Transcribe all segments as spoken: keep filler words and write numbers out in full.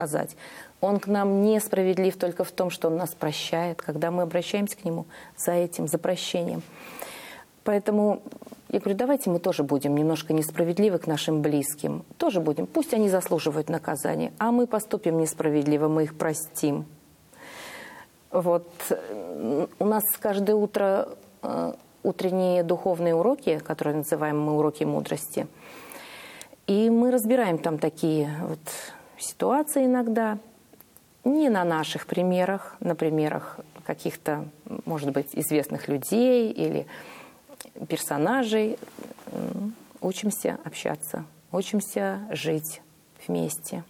сказать. Он к нам несправедлив только в том, что Он нас прощает, когда мы обращаемся к Нему за этим, за прощением. Поэтому я говорю, давайте мы тоже будем немножко несправедливы к нашим близким. Тоже будем. Пусть они заслуживают наказания, а мы поступим несправедливо, мы их простим. Вот. У нас каждое утро э, утренние духовные уроки, которые называем мы уроки мудрости. И мы разбираем там такие вот ситуации иногда. Не на наших примерах, на примерах каких-то, может быть, известных людей или персонажей. Учимся общаться, учимся жить вместе.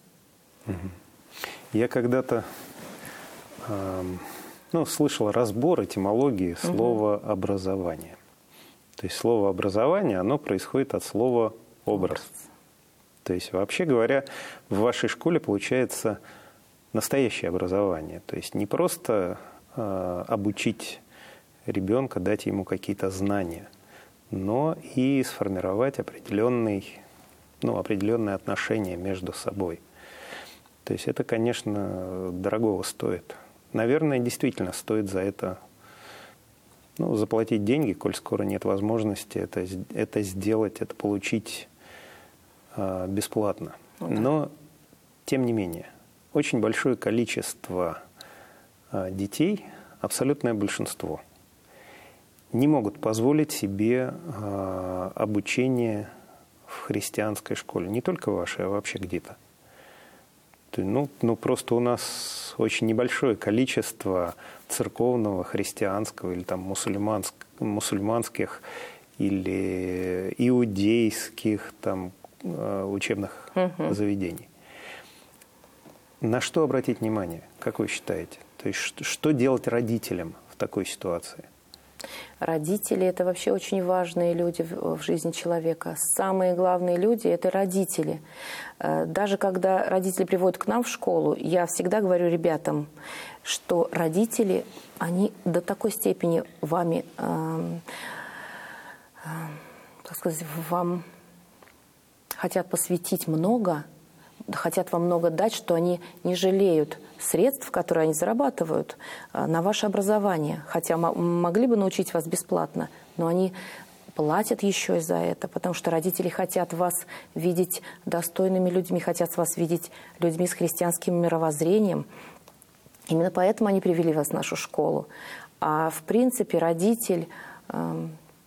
Я когда-то э, ну, слышал разбор этимологии слова угу. «образование». То есть слово «образование», оно происходит от слова «образ». Образ. То есть, вообще говоря, в вашей школе получается настоящее образование. То есть не просто э, обучить ребенка, дать ему какие-то знания, но и сформировать определенный, ну, определенные отношения между собой. То есть это, конечно, дорогого стоит. Наверное, действительно стоит за это ну, заплатить деньги, коль скоро нет возможности это, это сделать, это получить э, бесплатно. Ну, да. Но, тем не менее, очень большое количество э, детей, абсолютное большинство, не могут позволить себе э, обучение в христианской школе. Не только вашей, а вообще где-то. Ну, ну, просто у нас очень небольшое количество церковного, христианского или там мусульманск, мусульманских или иудейских там, учебных угу. заведений. На что обратить внимание, как вы считаете? То есть что, что делать родителям в такой ситуации? Родители – это вообще очень важные люди в жизни человека. Самые главные люди – это родители. Даже когда родители приводят к нам в школу, я всегда говорю ребятам, что родители, они до такой степени вами, э, э, так сказать, вам хотят посвятить много, хотят вам много дать, что они не жалеют средств, которые они зарабатывают на ваше образование. Хотя могли бы научить вас бесплатно, но они платят еще и за это, потому что родители хотят вас видеть достойными людьми, хотят вас видеть людьми с христианским мировоззрением. Именно поэтому они привели вас в нашу школу. А в принципе родитель э,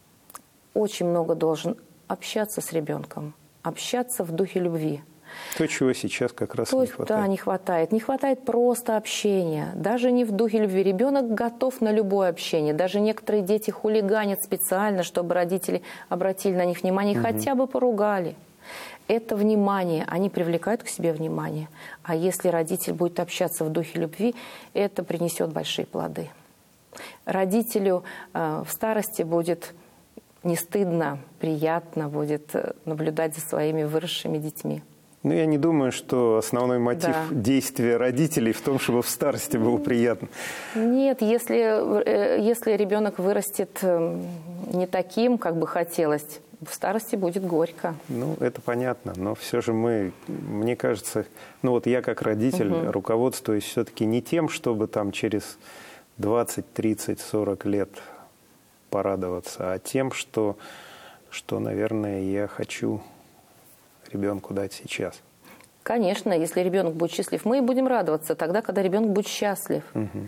очень много должен общаться с ребенком, общаться в духе любви. То, чего сейчас как раз То, не хватает. Да, не хватает. Не хватает просто общения. Даже не в духе любви. Ребенок готов на любое общение. Даже некоторые дети хулиганят специально, чтобы родители обратили на них внимание, угу. хотя бы поругали. Это внимание. Они привлекают к себе внимание. А если родитель будет общаться в духе любви, это принесет большие плоды. Родителю э, в старости будет не стыдно, приятно будет наблюдать за своими выросшими детьми. Ну, я не думаю, что основной мотив да. действия родителей в том, чтобы в старости было приятно. Нет, если, если ребенок вырастет не таким, как бы хотелось, в старости будет горько. Ну, это понятно, но все же мы, мне кажется, ну вот я как родитель угу. руководствуюсь все-таки не тем, чтобы там через двадцать, тридцать, сорок лет порадоваться, а тем, что, что, наверное, я хочу ребенку дать сейчас. Конечно, если ребенок будет счастлив, мы и будем радоваться тогда, когда ребенок будет счастлив. Угу.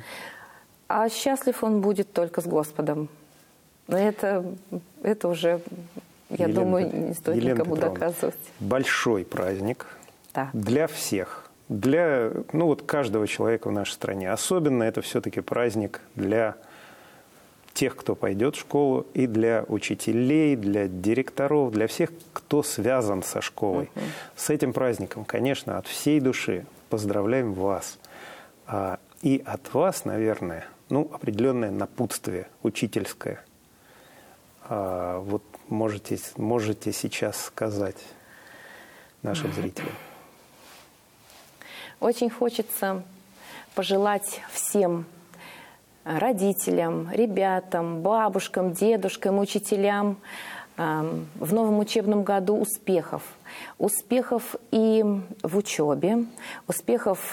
А счастлив он будет только с Господом. Но это, это уже, я Елена, думаю, не стоит Елена никому Петровна, доказывать. Большой праздник да. для всех. Для ну, вот каждого человека в нашей стране. Особенно это все-таки праздник для тех, кто пойдет в школу, и для учителей, для директоров, для всех, кто связан со школой. Uh-huh. С этим праздником, конечно, от всей души поздравляем вас. А, и от вас, наверное, ну, определенное напутствие учительское. А, вот можете, можете сейчас сказать нашим зрителям. Очень хочется пожелать всем родителям, ребятам, бабушкам, дедушкам, учителям э, в новом учебном году успехов. Успехов и в учебе, успехов